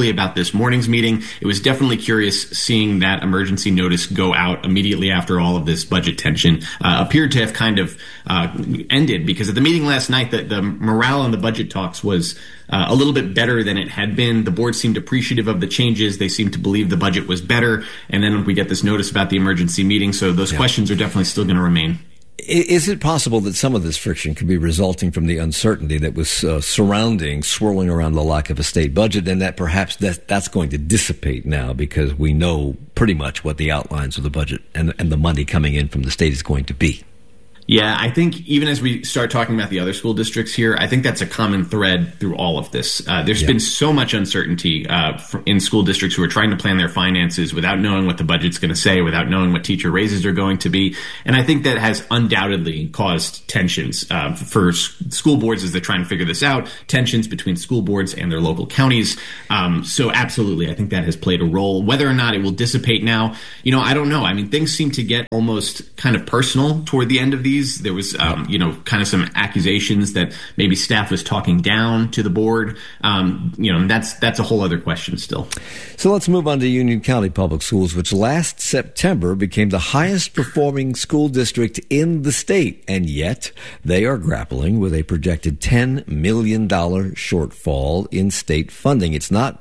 specifically about this morning's meeting. It was definitely curious seeing that emergency notice go out immediately after all of this budget tension uh, appeared to have kind of uh, ended, because at the meeting last night, the, the morale on the budget talks was uh, a little bit better than it had been. The board seemed appreciative of the changes. They seemed to believe the budget was better. And then we get this notice about the emergency meeting. So those yeah. questions are definitely still going to remain. Is it possible that some of this friction could be resulting from the uncertainty that was uh, surrounding, swirling around the lack of a state budget, and that perhaps that, that's going to dissipate now because we know pretty much what the outlines of the budget and, and the money coming in from the state is going to be? Yeah, I think even as we start talking about the other school districts here, I think that's a common thread through all of this. Uh, there's yeah. been so much uncertainty uh, in school districts who are trying to plan their finances without knowing what the budget's going to say, without knowing what teacher raises are going to be. And I think that has undoubtedly caused tensions uh, for s- school boards as they're trying to figure this out, tensions between school boards and their local counties. Um, so absolutely, I think that has played a role. Whether or not it will dissipate now, you know, I don't know. I mean, things seem to get almost kind of personal toward the end of these. There was, um, you know, kind of some accusations that maybe staff was talking down to the board. Um, you know, that's that's a whole other question still. So let's move on to Union County Public Schools, which last September became the highest performing school district in the state. And yet they are grappling with a projected ten million dollars shortfall in state funding. It's not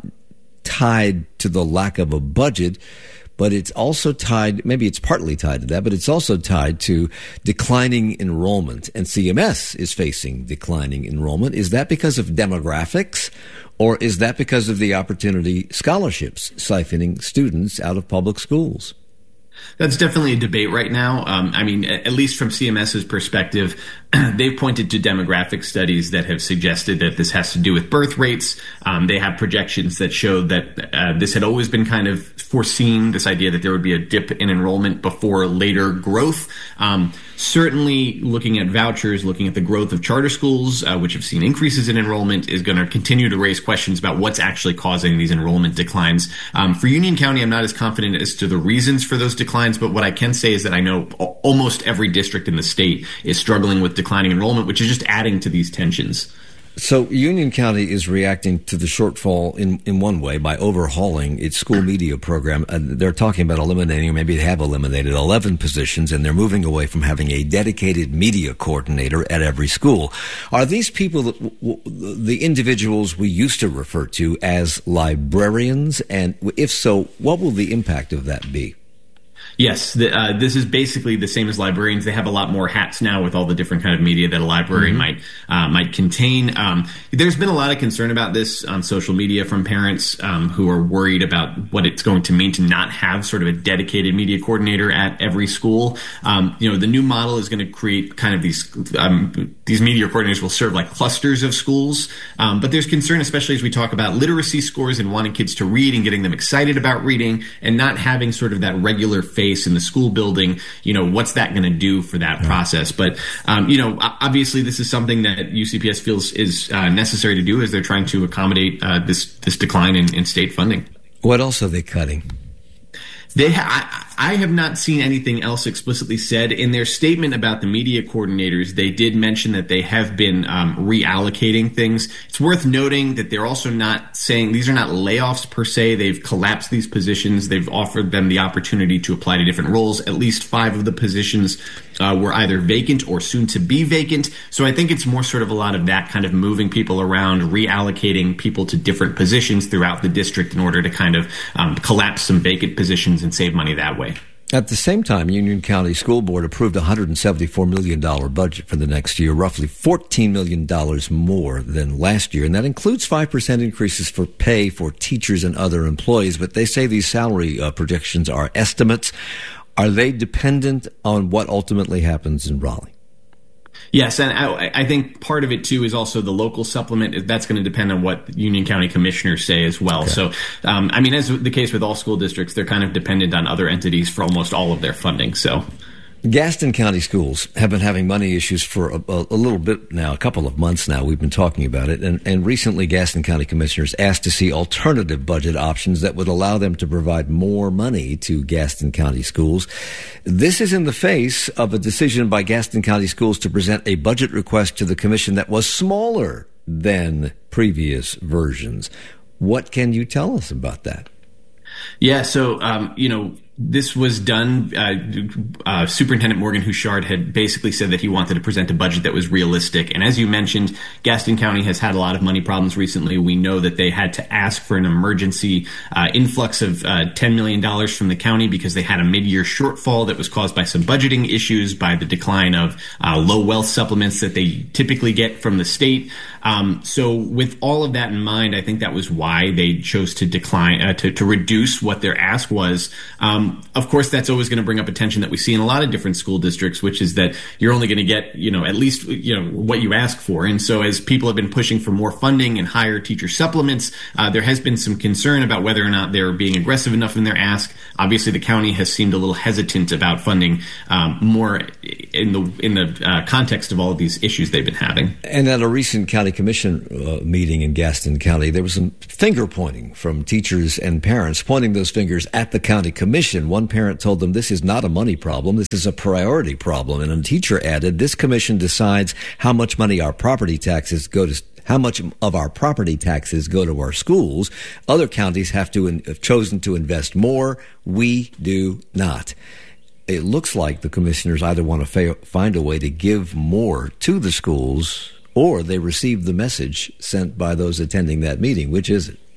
tied to the lack of a budget, but it's also tied, maybe it's partly tied to that, but it's also tied to declining enrollment. And C M S is facing declining enrollment. Is that because of demographics, or is that because of the Opportunity Scholarships siphoning students out of public schools? That's definitely a debate right now. Um, I mean, at least from CMS's perspective, they've pointed to demographic studies that have suggested that this has to do with birth rates. Um, they have projections that show that uh, this had always been kind of foreseen, this idea that there would be a dip in enrollment before later growth. Um, certainly looking at vouchers, looking at the growth of charter schools, uh, which have seen increases in enrollment, is going to continue to raise questions about what's actually causing these enrollment declines. Um, for Union County, I'm not as confident as to the reasons for those declines, but what I can say is that I know almost every district in the state is struggling with declining enrollment, which is just adding to these tensions. So Union County is reacting to the shortfall in, in one way by overhauling its school media program. Uh, they're talking about eliminating, or maybe they have eliminated, eleven positions, and they're moving away from having a dedicated media coordinator at every school. Are these people that, w- w- the individuals we used to refer to as librarians? And if so, what will the impact of that be? Yes, the, uh, this is basically the same as librarians. They have a lot more hats now with all the different kind of media that a librarian mm-hmm. might uh, might contain. Um, there's been a lot of concern about this on social media from parents um, who are worried about what it's going to mean to not have sort of a dedicated media coordinator at every school. Um, you know, the new model is going to create kind of these um, these media coordinators will serve like clusters of schools. Um, but there's concern, especially as we talk about literacy scores and wanting kids to read and getting them excited about reading, and not having sort of that regular face in the school building. You know, what's that going to do for that yeah. process? But, um, you know, obviously this is something that U C P S feels is uh, necessary to do as they're trying to accommodate uh, this, this decline in, in state funding. What else are they cutting? They, ha- I, I have not seen anything else explicitly said. In their statement about the media coordinators, they did mention that they have been um, reallocating things. It's worth noting that they're also not saying these are not layoffs per se. They've collapsed these positions. They've offered them the opportunity to apply to different roles. At least five of the positions uh, were either vacant or soon to be vacant. So I think it's more sort of a lot of that kind of moving people around, reallocating people to different positions throughout the district in order to kind of um, collapse some vacant positions and save money that way. At the same time, Union County School Board approved a one hundred seventy-four million dollars budget for the next year, roughly fourteen million dollars more than last year. And that includes five percent increases for pay for teachers and other employees. But they say these salary uh, projections are estimates. Are they dependent on what ultimately happens in Raleigh? Yes, and I, I think part of it, too, is also the local supplement. That's going to depend on what Union County commissioners say as well. Okay. So, um, I mean, as the case with all school districts, they're kind of dependent on other entities for almost all of their funding. So, Gaston County schools have been having money issues for a, a, a little bit now, a couple of months now. We've been talking about it. And, and recently, Gaston County commissioners asked to see alternative budget options that would allow them to provide more money to Gaston County schools. This is in the face of a decision by Gaston County schools to present a budget request to the commission that was smaller than previous versions. What can you tell us about that? Yeah, so, um, you know, this was done. Uh, uh, Superintendent Morgan Houchard had basically said that he wanted to present a budget that was realistic. And as you mentioned, Gaston County has had a lot of money problems recently. We know that they had to ask for an emergency uh, influx of uh, ten million dollars from the county because they had a mid-year shortfall that was caused by some budgeting issues, by the decline of uh, low wealth supplements that they typically get from the state. Um, so with all of that in mind, I think that was why they chose to decline, uh, to, to reduce what their ask was. Um, Of course, that's always going to bring up a tension that we see in a lot of different school districts, which is that you're only going to get, you know, at least, you know, what you ask for. And so as people have been pushing for more funding and higher teacher supplements, uh, there has been some concern about whether or not they're being aggressive enough in their ask. Obviously, the county has seemed a little hesitant about funding um, more in the in the uh, context of all of these issues they've been having. And at a recent county commission uh, meeting in Gaston County, there was some finger pointing from teachers and parents, pointing those fingers at the county commission. One parent told them this is not a money problem, this is a priority problem. And a teacher added, this commission decides how much money our property taxes go to, how much of our property taxes go to our schools. Other counties have to have chosen to invest more. We do not. It looks like the commissioners either want to fa- find a way to give more to the schools, or they receive the message sent by those attending that meeting. Which is it?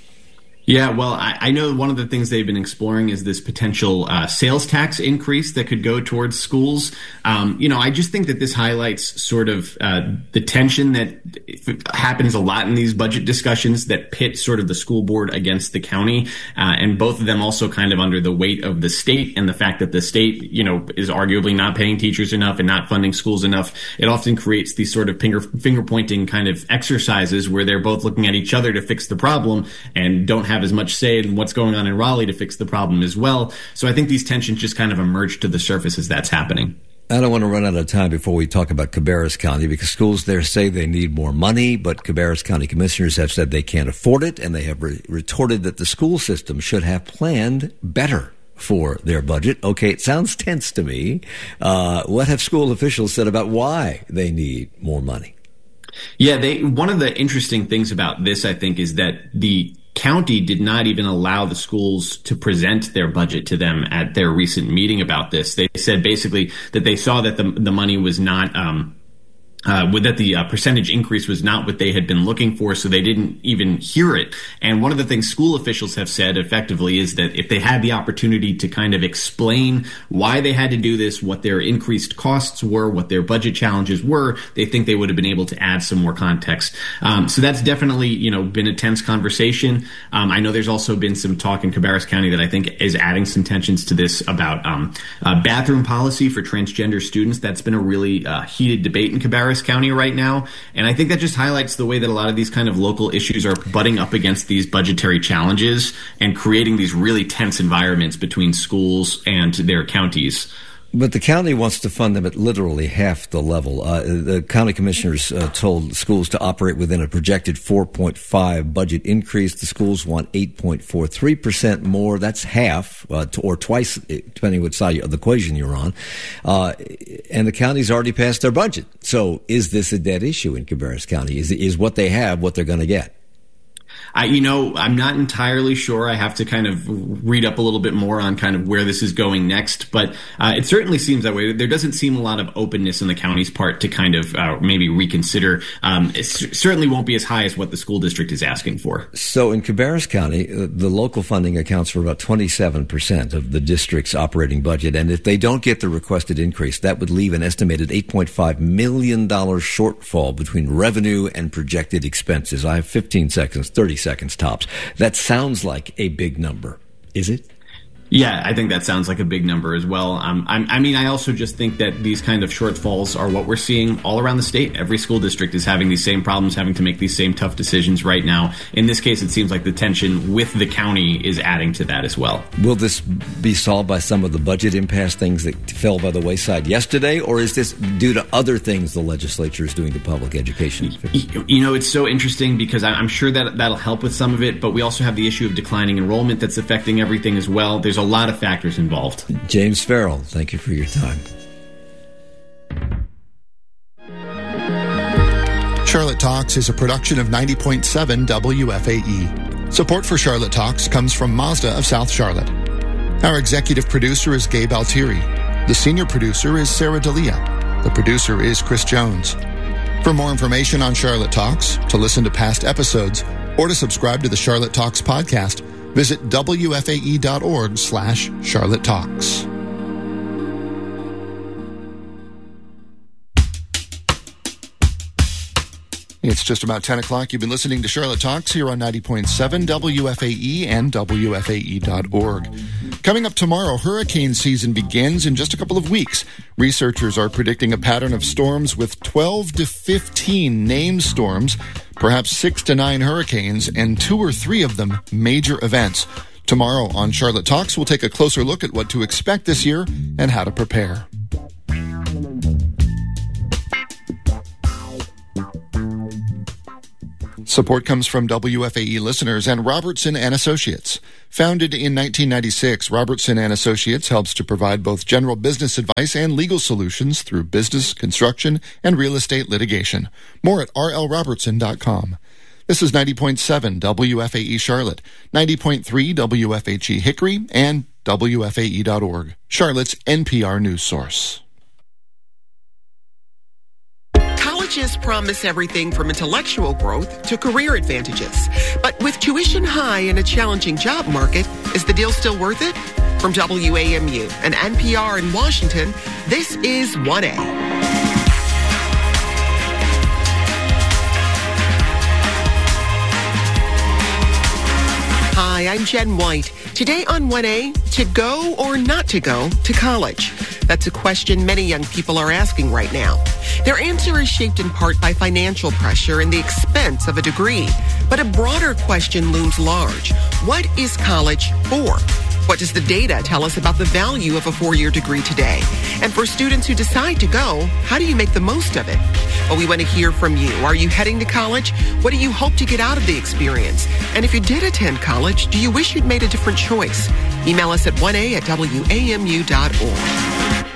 Yeah, well, I, I know one of the things they've been exploring is this potential uh, sales tax increase that could go towards schools. Um, you know, I just think that this highlights sort of uh, the tension that happens a lot in these budget discussions that pit sort of the school board against the county, uh, and both of them also kind of under the weight of the state and the fact that the state, you know, is arguably not paying teachers enough and not funding schools enough. It often creates these sort of finger, finger pointing kind of exercises where they're both looking at each other to fix the problem and don't have have as much say in what's going on in Raleigh to fix the problem as well. So I think these tensions just kind of emerge to the surface as that's happening. I don't want to run out of time before we talk about Cabarrus County, because schools there say they need more money, but Cabarrus County commissioners have said they can't afford it, and they have re- retorted that the school system should have planned better for their budget. Okay, it sounds tense to me. Uh, what have school officials said about why they need more money? Yeah, they. One of the interesting things about this, I think, is that the county did not even allow the schools to present their budget to them at their recent meeting about this. They said basically that they saw that the the money was not um Uh, with that the uh, percentage increase was not what they had been looking for, so they didn't even hear it. And one of the things school officials have said effectively is that if they had the opportunity to kind of explain why they had to do this, what their increased costs were, what their budget challenges were, they think they would have been able to add some more context. Um, so that's definitely, you know, been a tense conversation. Um, I know there's also been some talk in Cabarrus County that I think is adding some tensions to this about um, uh, bathroom policy for transgender students. That's been a really uh, heated debate in Cabarrus County right now, and I think that just highlights the way that a lot of these kind of local issues are butting up against these budgetary challenges and creating these really tense environments between schools and their counties. But the county wants to fund them at literally half the level. Uh, the county commissioners uh, told schools to operate within a projected four point five budget increase. The schools want eight point four three percent more. That's half, uh, or twice, depending which side of the equation you're on. Uh, and the county's already passed their budget. So is this a dead issue in Cabarrus County? Is, is what they have what they're going to get? I, you know, I'm not entirely sure. I have to kind of read up a little bit more on kind of where this is going next, but uh, it certainly seems that way. There doesn't seem a lot of openness on the county's part to kind of uh, maybe reconsider. Um, it c- certainly won't be as high as what the school district is asking for. So in Cabarrus County, uh, the local funding accounts for about twenty-seven percent of the district's operating budget, and if they don't get the requested increase, that would leave an estimated eight point five million dollars shortfall between revenue and projected expenses. I have fifteen seconds, thirty seconds tops. That sounds like a big number. Is it? Yeah, I think that sounds like a big number as well. Um, I'm, I mean, I also just think that these kind of shortfalls are what we're seeing all around the state. Every school district is having these same problems, having to make these same tough decisions right now. In this case, it seems like the tension with the county is adding to that as well. Will this be solved by some of the budget impasse things that fell by the wayside yesterday, or is this due to other things the legislature is doing to public education? You know, it's so interesting because I'm sure that that'll help with some of it, but we also have the issue of declining enrollment that's affecting everything as well. There's a lot of factors involved. James Farrell, thank you for your time. Charlotte Talks is a production of ninety point seven W F A E. Support for Charlotte Talks comes from Mazda of South Charlotte. Our executive producer is Gabe Altieri. The senior producer is Sarah D'Elia. The producer is Chris Jones. For more information on Charlotte Talks, to listen to past episodes, or to subscribe to the Charlotte Talks podcast, visit W F A E dot org slash Charlotte Talks. It's just about ten o'clock. You've been listening to Charlotte Talks here on ninety point seven W F A E and W F A E dot org. Coming up tomorrow, hurricane season begins in just a couple of weeks. Researchers are predicting a pattern of storms with twelve to fifteen named storms, perhaps six to nine hurricanes, and two or three of them major events. Tomorrow on Charlotte Talks, we'll take a closer look at what to expect this year and how to prepare. Support comes from W F A E listeners and Robertson and Associates. Founded in nineteen ninety-six, Robertson and Associates helps to provide both general business advice and legal solutions through business, construction, and real estate litigation. More at r l robertson dot com. This is ninety point seven W F A E Charlotte, ninety point three W F H E Hickory, and W F A E dot org, Charlotte's N P R news source. Colleges promise everything from intellectual growth to career advantages. But with tuition high and a challenging job market, is the deal still worth it? From W A M U and N P R in Washington, this is one A. Hi, I'm Jen White. Today on one A, to go or not to go to college? That's a question many young people are asking right now. Their answer is shaped in part by financial pressure and the expense of a degree. But a broader question looms large. What is college for? What does the data tell us about the value of a four-year degree today? And for students who decide to go, how do you make the most of it? Well, we want to hear from you. Are you heading to college? What do you hope to get out of the experience? And if you did attend college, do you wish you'd made a different choice? Email us at one A at W A M U dot org.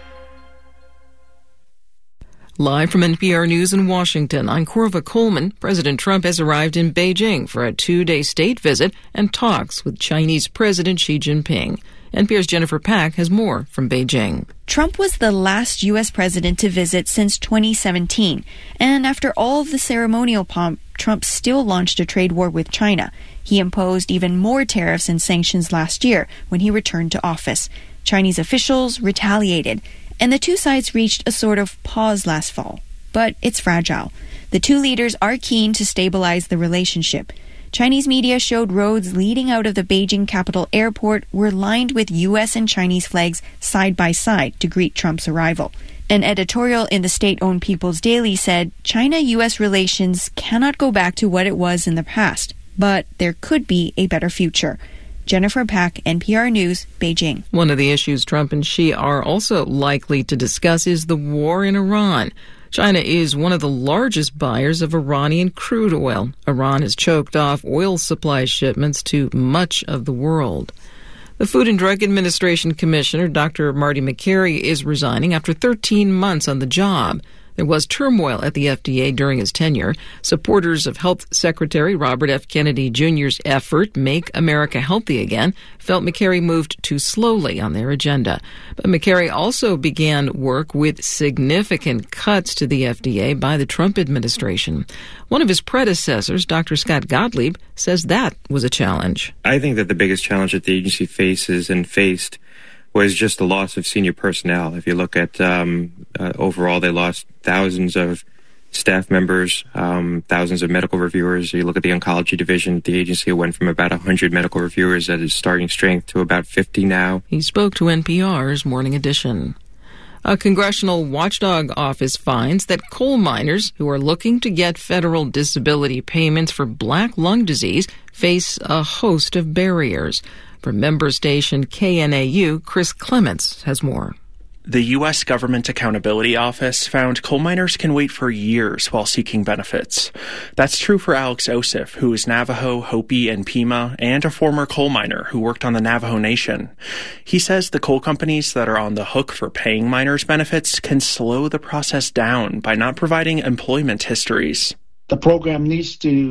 Live from N P R News in Washington, I'm Corva Coleman. President Trump has arrived in Beijing for a two-day state visit and talks with Chinese President Xi Jinping. N P R's Jennifer Pack has more from Beijing. Trump was the last U S president to visit since twenty seventeen. And after all of the ceremonial pomp, Trump still launched a trade war with China. He imposed even more tariffs and sanctions last year when he returned to office. Chinese officials retaliated, and the two sides reached a sort of pause last fall. But it's fragile. The two leaders are keen to stabilize the relationship. Chinese media showed roads leading out of the Beijing Capital Airport were lined with U S and Chinese flags side by side to greet Trump's arrival. An editorial in the state-owned People's Daily said China-U S relations cannot go back to what it was in the past, but there could be a better future. Jennifer Pack, N P R News, Beijing. One of the issues Trump and Xi are also likely to discuss is the war in Iran. China is one of the largest buyers of Iranian crude oil. Iran has choked off oil supply shipments to much of the world. The Food and Drug Administration Commissioner, Doctor Marty Makary, is resigning after thirteen months on the job. There was turmoil at the F D A during his tenure. Supporters of Health Secretary Robert F. Kennedy Junior's effort, Make America Healthy Again, felt Makary moved too slowly on their agenda. But Makary also began work with significant cuts to the F D A by the Trump administration. One of his predecessors, Doctor Scott Gottlieb, says that was a challenge. I think that the biggest challenge that the agency faces and faced was just the loss of senior personnel. If you look at um, uh, overall, they lost thousands of staff members, um, thousands of medical reviewers. You look at the oncology division, the agency went from about one hundred medical reviewers at its starting strength to about fifty now. He spoke to N P R's Morning Edition. A congressional watchdog office finds that coal miners who are looking to get federal disability payments for black lung disease face a host of barriers. From member station K N A U, Chris Clements has more. The U S Government Accountability Office found coal miners can wait for years while seeking benefits. That's true for Alex Osif, who is Navajo, Hopi, and Pima, and a former coal miner who worked on the Navajo Nation. He says the coal companies that are on the hook for paying miners benefits can slow the process down by not providing employment histories. The program needs to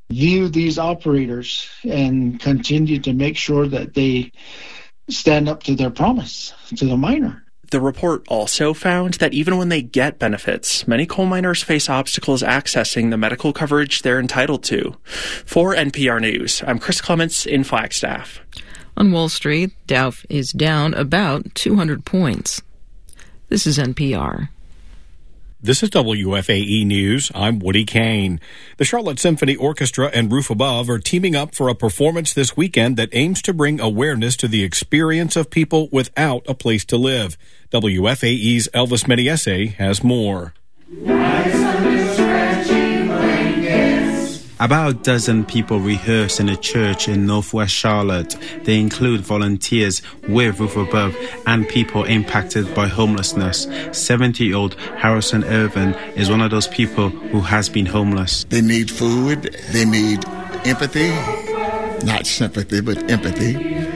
view these operators and continue to make sure that they stand up to their promise to the miner. The report also found that even when they get benefits, many coal miners face obstacles accessing the medical coverage they're entitled to. For N P R News, I'm Chris Clements in Flagstaff. On Wall Street, Dow is down about two hundred points. This is N P R. This is W F A E News. I'm Woody Kane. The Charlotte Symphony Orchestra and Roof Above are teaming up for a performance this weekend that aims to bring awareness to the experience of people without a place to live. W F A E's Elvis Mediese has more. About a dozen people rehearse in a church in northwest Charlotte. They include volunteers with Roof Above and people impacted by homelessness. seventy-year-old Harrison Irvin is one of those people who has been homeless. They need food. They need empathy. Not sympathy, but empathy.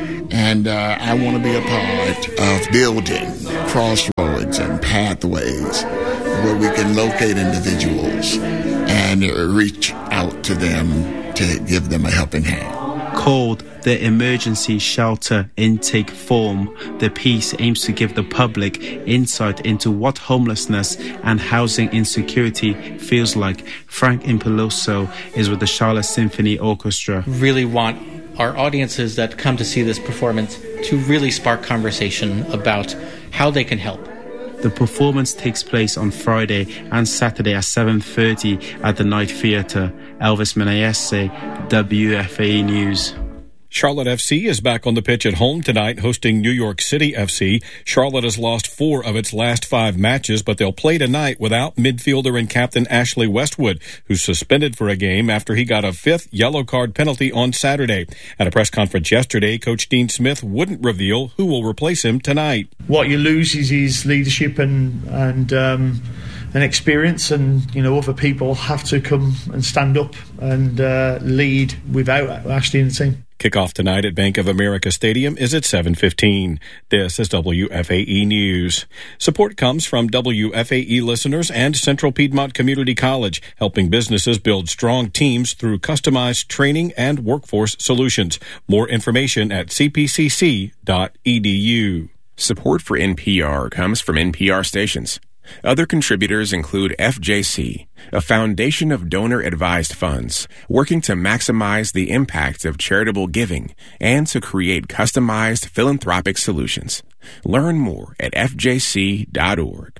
And uh, I want to be a part of building crossroads and pathways where we can locate individuals and reach out to them to give them a helping hand. Called the Emergency Shelter Intake Form, the piece aims to give the public insight into what homelessness and housing insecurity feels like. Frank Impeloso is with the Charlotte Symphony Orchestra. Really want our audiences that come to see this performance to really spark conversation about how they can help. The performance takes place on Friday and Saturday at seven thirty at the Night Theatre. Elvis Mediese, W F A E News. Charlotte F C is back on the pitch at home tonight, hosting New York City F C. Charlotte has lost four of its last five matches, but they'll play tonight without midfielder and captain Ashley Westwood, who's suspended for a game after he got a fifth yellow card penalty on Saturday. At a press conference yesterday, Coach Dean Smith wouldn't reveal who will replace him tonight. What you lose is his leadership and and um, and experience, and you know other people have to come and stand up and uh, lead without Ashley in the team. Kickoff tonight at Bank of America Stadium is at seven fifteen. This is W F A E News. Support comes from W F A E listeners and Central Piedmont Community College, helping businesses build strong teams through customized training and workforce solutions. More information at c p c c dot e d u. Support for N P R comes from N P R stations. Other contributors include F J C, a foundation of donor-advised funds working to maximize the impact of charitable giving and to create customized philanthropic solutions. Learn more at f j c dot org.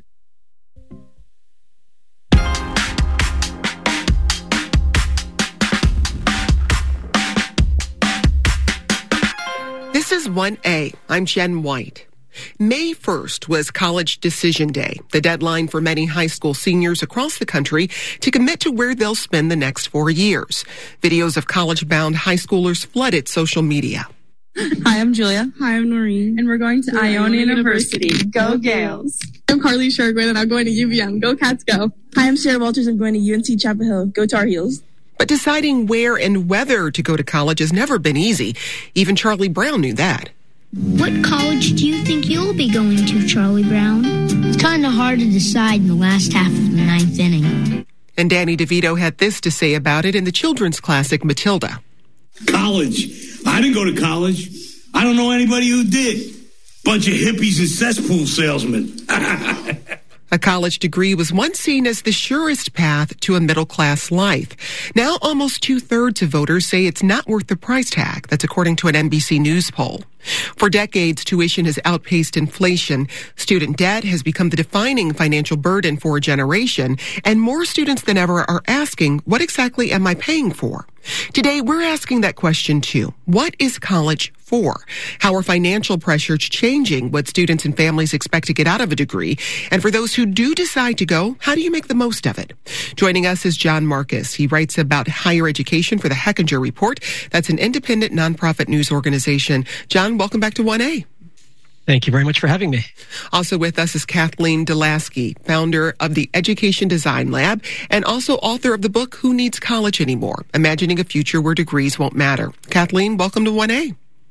This is one A. I'm Jen White. May first was College Decision Day, the deadline for many high school seniors across the country to commit to where they'll spend the next four years. Videos of college-bound high schoolers flooded social media. Hi, I'm Julia. Hi, I'm Noreen. And we're going to Iona University. University. Go Gales. I'm Carly Shergwin, and I'm going to U V M. Go Cats, go. Hi, I'm Sarah Walters. I'm going to U N C Chapel Hill. Go Tar Heels. But deciding where and whether to go to college has never been easy. Even Charlie Brown knew that. What college do you think you'll be going to, Charlie Brown? It's kind of hard to decide in the last half of the ninth inning. And Danny DeVito had this to say about it in the children's classic Matilda. College. I didn't go to college. I don't know anybody who did. Bunch of hippies and cesspool salesmen. A college degree was once seen as the surest path to a middle-class life. Now almost two-thirds of voters say it's not worth the price tag. That's according to an N B C News poll. For decades, tuition has outpaced inflation. Student debt has become the defining financial burden for a generation, and more students than ever are asking, what exactly am I paying for? Today, we're asking that question too. What is college for? How are financial pressures changing what students and families expect to get out of a degree? And for those who do decide to go, how do you make the most of it? Joining us is John Marcus. He writes about higher education for the Hechinger Report. That's an independent nonprofit news organization. John, welcome back to one A. Thank you very much for having me. Also with us is Kathleen Delaski, founder of the Education Design Lab and also author of the book, Who Needs College Anymore? Imagining a Future Where Degrees Won't Matter. Kathleen, welcome to one A.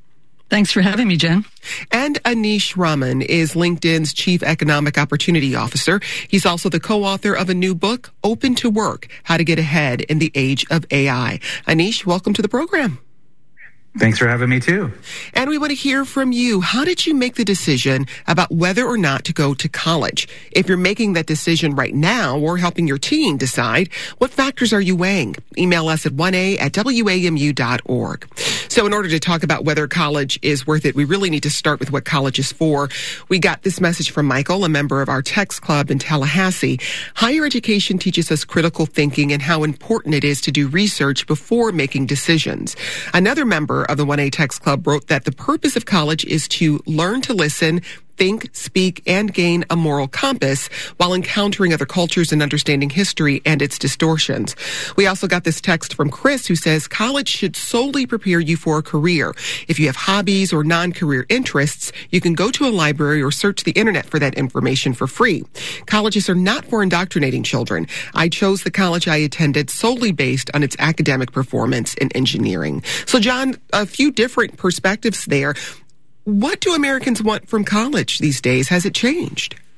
Thanks for having me, Jen. And Anish Raman is LinkedIn's Chief Economic Opportunity Officer. He's also the co-author of a new book, Open to Work, How to Get Ahead in the Age of A I. Anish, welcome to the program. Thanks for having me, too. And we want to hear from you. How did you make the decision about whether or not to go to college? If you're making that decision right now or helping your teen decide, what factors are you weighing? Email us at one a at w a m u dot org. So in order to talk about whether college is worth it, we really need to start with what college is for. We got this message from Michael, a member of our text club in Tallahassee. Higher education teaches us critical thinking and how important it is to do research before making decisions. Another member of the one A Text Club wrote that the purpose of college is to learn to listen, think, speak, and gain a moral compass while encountering other cultures and understanding history and its distortions. We also got this text from Chris who says college should solely prepare you for a career. If you have hobbies or non-career interests, you can go to a library or search the internet for that information for free. Colleges are not for indoctrinating children. I chose the college I attended solely based on its academic performance in engineering. So, John, a few different perspectives there. What do Americans want from college these days? Has it changed?